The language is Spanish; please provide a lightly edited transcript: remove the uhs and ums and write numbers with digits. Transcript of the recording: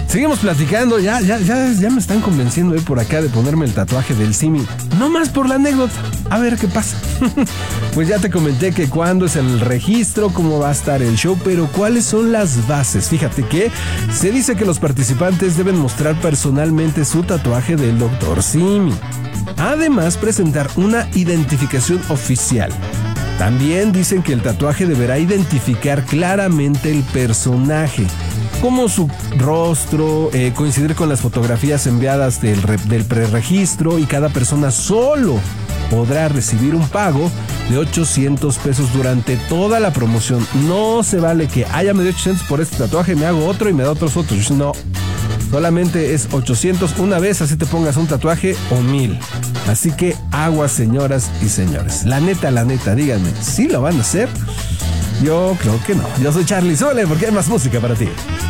Seguimos platicando, ya me están convenciendo por acá de ponerme el tatuaje del Simi. No más por la anécdota, a ver qué pasa. Pues ya te comenté que cuándo es el registro, cómo va a estar el show, pero cuáles son las bases. Fíjate que se dice que los participantes deben mostrar personalmente su tatuaje del Dr. Simi. Además, presentar una identificación oficial. También dicen que el tatuaje deberá identificar claramente el personaje, como su rostro, coincidir con las fotografías enviadas del preregistro, y cada persona solo podrá recibir un pago de 800 pesos durante toda la promoción. No se vale que ya me dio 800 por este tatuaje, me hago otro y me da otros. No, solamente es 800 una vez, así te pongas un tatuaje, o 1000. Así que aguas, señoras y señores. La neta, díganme, ¿sí lo van a hacer? Yo creo que no. Yo soy Charlie Sole, porque hay más música para ti.